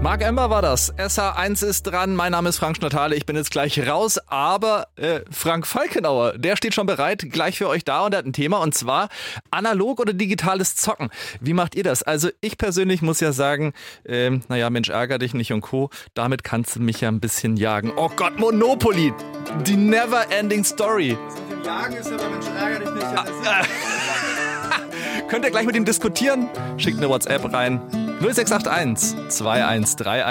Marc Ember war das. SH1 ist dran. Mein Name ist Frank Schnattale. Ich bin jetzt gleich raus. Aber Frank Falkenauer, der steht schon bereit, gleich für euch da und er hat ein Thema. Und zwar analog oder digitales Zocken. Wie macht ihr das? Also ich persönlich muss ja sagen, Mensch, ärger dich nicht und Co. Damit kannst du mich ja ein bisschen jagen. Oh Gott, Monopoly. Die Never-Ending Story. Das mit dem Jagen ist ja bei Mensch, ärger dich nicht. Könnt ihr gleich mit ihm diskutieren? Schickt eine WhatsApp rein. 0681 2131.